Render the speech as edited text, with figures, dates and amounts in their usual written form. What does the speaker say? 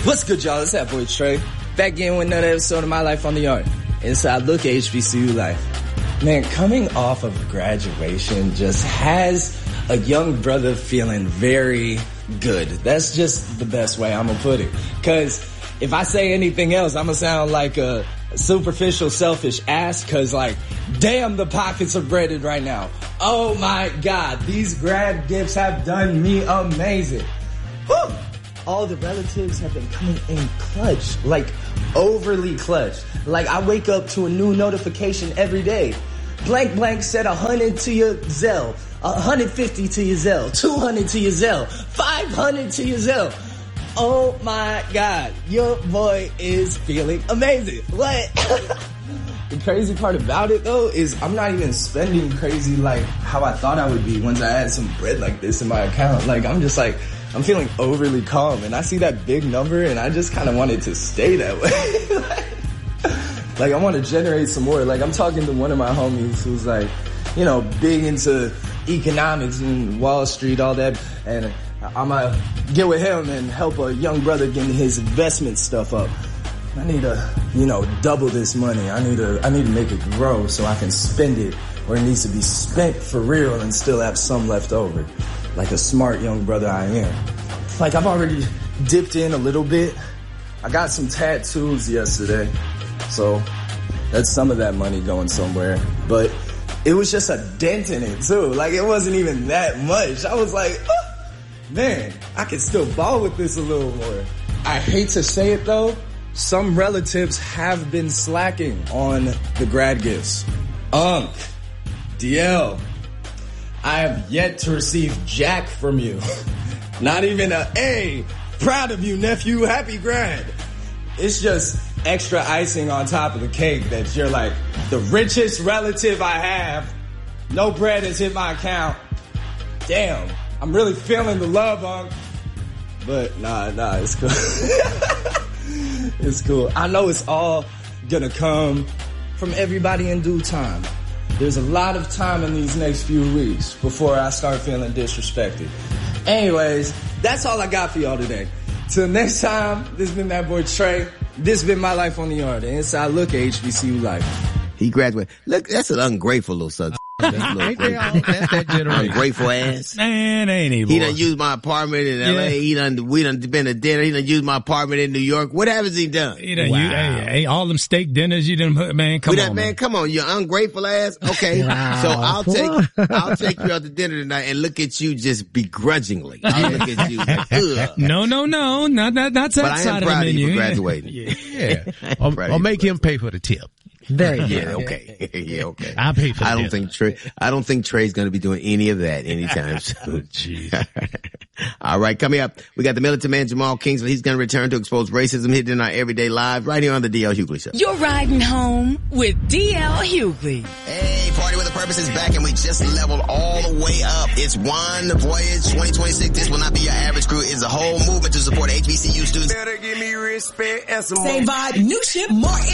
What's good, y'all? It's that boy Trey. Back again with another episode of My Life on the Yard. Inside Look at HBCU Life. Man, coming off of graduation just has a young brother feeling very good. That's just the best way I'm gonna put it. Cause if I say anything else, I'm gonna sound like a superficial, selfish ass. Cause like, damn, the pockets are breaded right now. Oh my God, these grad gifts have done me amazing. Whew. All the relatives have been coming in clutch, like overly clutch. Like I wake up to a new notification every day. Blank blank said 100 to your Zelle, 150 to your Zelle, 200 to your Zelle, 500 to your Zelle. Oh my God, your boy is feeling amazing. What? The crazy part about it though is I'm not even spending crazy like how I thought I would be once I had some bread like this in my account. Like I'm just like, I'm feeling overly calm, and I see that big number, and I just kind of want it to stay that way. like I want to generate some more. Like I'm talking to one of my homies who's like, you know, big into economics and Wall Street, all that, and I'm gonna get with him and help a young brother get his investment stuff up. I need to, you know, double this money. I need to make it grow so I can spend it where it needs to be spent for real and still have some left over. Like a smart young brother I am. Like I've already dipped in a little bit. I got some tattoos yesterday. So that's some of that money going somewhere. But it was just a dent in it too. Like it wasn't even that much. I was like, oh, man, I can still ball with this a little more. I hate to say it though. Some relatives have been slacking on the grad gifts. DL, I have yet to receive jack from you. Not even a, hey, proud of you, nephew, happy grad. It's just extra icing on top of the cake that you're like, the richest relative I have. No bread has hit my account. Damn, I'm really feeling the love, Unc. But nah, it's cool. It's cool. I know it's all gonna come from everybody in due time. There's a lot of time in these next few weeks before I start feeling disrespected. Anyways, that's all I got for y'all today. Till next time, this has been that boy Trey. This has been My Life on the Yard. The inside look at HBCU Life. He graduated. Look, that's an ungrateful little son. That's that generation. Ungrateful ass. Man, ain't he, boy? He done used my apartment in L.A. We done been to dinner. He done used my apartment in New York. What has he done? He done hey, all them steak dinners you done, man, come on. Man, come on, you ungrateful ass. Okay. Wow. So I'll take you out to dinner tonight and look at you just begrudgingly. I'll look at you like, ugh. No, not that side of the menu. But I am proud of you for graduating. Yeah. Or make him pay for the tip. There you go. Okay. Yeah, okay. I'll pay for it. I don't think Trey's going to be doing any of that anytime soon. Jeez. All right, coming up, we got the militant man Jamal Kingsley. He's going to return to expose racism hidden in our everyday lives right here on the D.L. Hughley Show. You're riding home with D.L. Hughley. Hey, Party with a Purpose is back, and we just leveled all the way up. It's One Voyage 2026. This will not be your average crew. It's a whole movement to support HBCU students. Better give me respect and some Same vibe, new ship, more